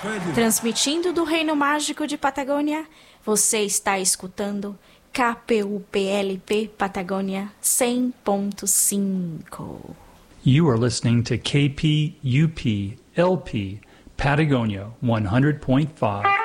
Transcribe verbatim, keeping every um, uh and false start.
Transmitindo do Reino Mágico de Patagônia, você está escutando K P U P L P Patagônia cem ponto cinco. You are listening to K P U P L P Patagonia one hundred point five.